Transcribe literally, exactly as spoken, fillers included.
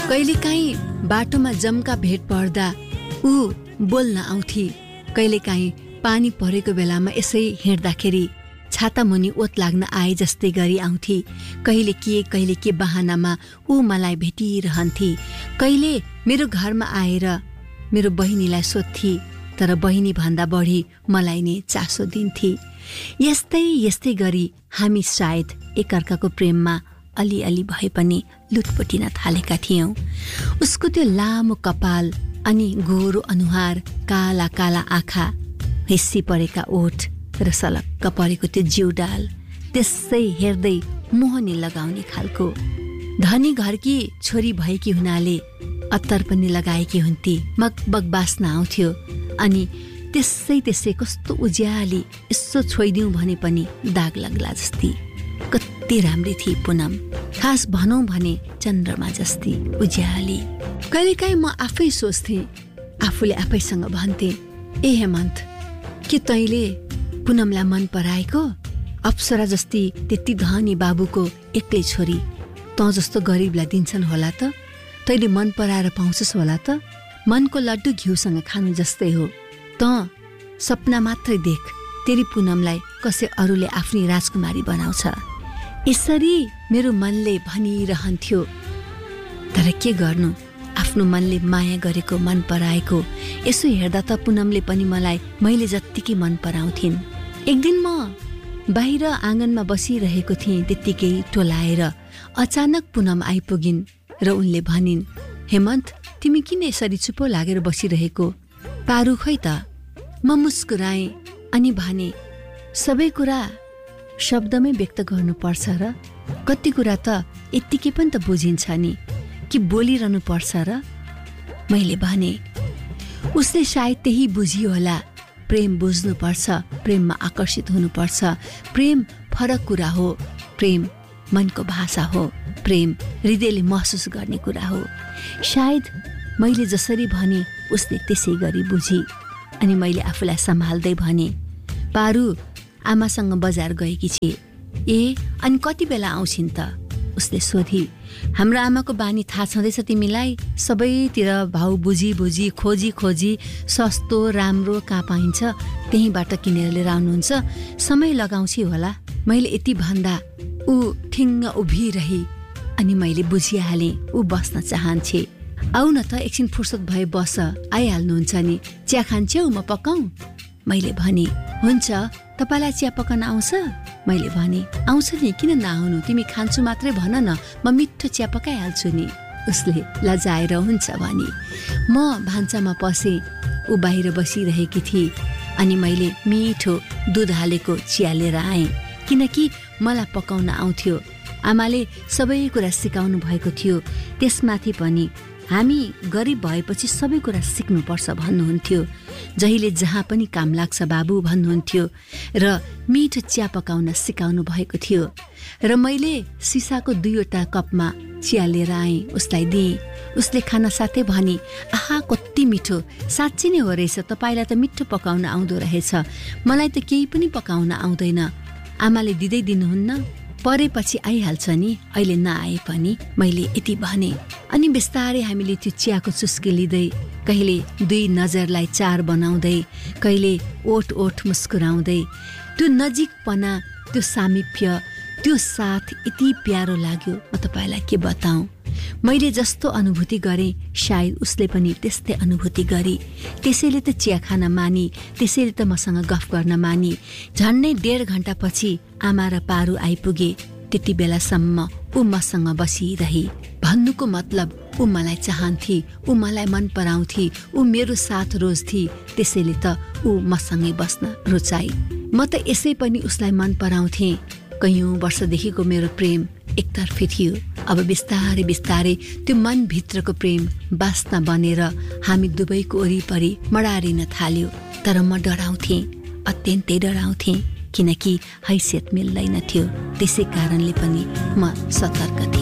कहिलेकाहीँ बाटोमा जम्का भेट पर्दा ऊ बोल्न आउँथे। कहिलेकाहीँ पानी परेको बेलामा यसै हिँड्दाखेरि छाता मुनि ओत लाग्न आए जस्तै गरी आउँथे। कहिले के कहिले के बहानामा ऊ मलाई भेटिरहन्थे। कहिले मेरो घरमा आएर मेरो बहिनीलाई सोध्थे, तर बहिनी भन्दा बढी मलाई नै चासो दिन्थे। यस्तै यस्तै गरी हामी सायद एकअर्काको प्रेममा अलिअलि भए पनि लुटपुटिन थालेका थियौँ। उसको त्यो लामो कपाल अनि गोरो अनुहार, काला काला आँखा, हिस्सी परेका ओठ र सलक्क परेको त्यो जिउडाल त्यसै हेर्दै मोहनी लगाउने खालको। धनी घरकी छोरी भएकी हुनाले अत्तर पनि लगाएकी हुन्थे। मगबग बास्न आउँथ्यो अनि त्यसै त्यसै कस्तो उज्याली, यसो छोइदिउँ भने पनि दाग लाग्ला जस्ती। कति राम्री थिए पुनम, खास भनौँ भने चन्द्रमा जस्ती उज्याली। कहिलेकाहीँ म आफै सोच्थेँ, आफूले आफैसँग भन्थे, ए हेमन्त, के तैँले पुनमलाई मन पराएको? अप्सरा जस्ती त्यति धनी बाबुको एक्लै छोरी तँ जस्तो गरिबलाई दिन्छन् होला त? तैँले मन पराएर पाउँछस् होला त? मनको लड्डु घिउसँग खानु जस्तै हो। तँ सपना मात्रै देख, तेरी पुनमलाई कसै अरूले आफ्नी राजकुमारी बनाउँछ। यसरी मेरो मनले भनिरहन्थ्यो। तर के गर्नु, आफ्नो मनले माया गरेको, मन पराएको यसो हेर्दा त पुनमले पनि मलाई मैले जत्तिकै मन पराउँथिन्। एक दिन म बाहिर आँगनमा बसिरहेको थिएँ, त्यत्तिकै टोलाएर अचानक पुनम आइपुगिन् र उनले भनिन्, हेमन्त, तिमी किन यसरी चुप्पो लागेर बसिरहेको? पारु खै त? म मुस्कुराएँ अनि भने, सबै कुरा शब्दमै व्यक्त गर्नुपर्छ र? कति कुरा त यत्तिकै पनि त बुझिन्छ नि, कि बोलिरहनु पर्छ र? मैले भने। उसले सायद त्यही बुझियो होला। प्रेम बुझ्नुपर्छ, प्रेममा आकर्षित हुनुपर्छ। प्रेम फरक कुरा हो। प्रेम मनको भाषा हो। प्रेम हृदयले महसुस गर्ने कुरा हो। सायद मैले जसरी भने उसले त्यसै गरी बुझी। अनि मैले आफूलाई सम्हाल्दै भने, पारु, आमासँग बजार गएकी छे। ए, अनि कति बेला आउँछिन् त? उसले सोधी। हाम्रो आमाको बानी थाहा छँदैछ तिमीलाई। सबैतिर भाउ बुझी बुझी खोजी खोजी सस्तो राम्रो कहाँ पाइन्छ त्यहीँबाट किनेर लिएर आउनुहुन्छ। समय लगाउँछि होला। मैले यति भन्दा ऊ ठिङ्ग उभिरही अनि मैले बुझिहालेँ ऊ बस्न चाहन्छे। आउ न त, एकछिन फुर्सद भए बस, आइहाल्नुहुन्छ नि। चिया खान्छौ, म पकाउँ? मैले भने। हुन्छ, तपाईँलाई चिया पकाउन आउँछ? मैले भने, आउँछ नि, किन नआउनु? तिमी खान्छु मात्रै भन न, म मिठो चिया पकाइहाल्छु नि। उसले लजाएर हुन्छ भनी। म भान्सामा पसेँ। ऊ बाहिर बसिरहेकी थिए अनि मैले मिठो दुध हालेको चिया लिएर आएँ, किनकि मलाई पकाउन आउँथ्यो। आमाले सबै कुरा सिकाउनु भएको थियो। त्यसमाथि पनि हामी गरिब भएपछि सबै कुरा सिक्नुपर्छ भन्नुहुन्थ्यो। जहिले जहाँ पनि काम लाग्छ बाबु भन्नुहुन्थ्यो र मिठो चिया पकाउन सिकाउनु भएको थियो। र मैले सिसाको दुईवटा कपमा चिया लिएर आएँ, उसलाई दिएँ। उसले खाना साथै भनी, आहा कति मिठो, साँच्ची नै हो रहेछ, तपाईँलाई त मिठो पकाउन आउँदो रहेछ, मलाई त केही पनि पकाउन आउँदैन। आमाले दिँदै दिनुहुन्न? परेपछि आइहाल्छ नि, अहिले नआए पनि, मैले यति भने। अनि बिस्तारै हामीले त्यो चियाको चुस्की लिँदै, कहिले दुई नजरलाई चार बनाउँदै, कहिले ओठ ओठ मुस्कुराउँदै, त्यो नजिकपना, त्यो सामिप्य, त्यो साथ यति प्यारो लाग्यो, म तपाईँलाई के बताऊँ। मैले जस्तो अनुभूति गरेँ सायद उसले पनि त्यस्तै अनुभूति गरी। त्यसैले त चिया खान मानी, त्यसैले त मसँग गफ गर्न मानी। झन्डै डेढ घन्टापछि आमा र पारु आइपुगे। त्यति बेलासम्म ऊ मसँग बसिरही। भन्नुको मतलब ऊ मलाई चाहन्थे, ऊ मलाई मन पराउँथे, ऊ मेरो साथ रोज्थे। त्यसैले त ऊ मसँगै बस्न रुचाई। म त यसै पनि उसलाई मन पराउँथे। कैयौँ वर्षदेखिको मेरो प्रेम एकतर्फी थियो। अब बिस्तारै बिस्तारै त्यो मनभित्रको प्रेम बास्ना बनेर हामी दुवैको वरिपरि मडारिन थाल्यो। तर म डराउँथेँ, अत्यन्तै डराउँथेँ, किनकि हैसियत मिल्दैन थियो। त्यसै कारणले पनि म सतर्क थिएँ।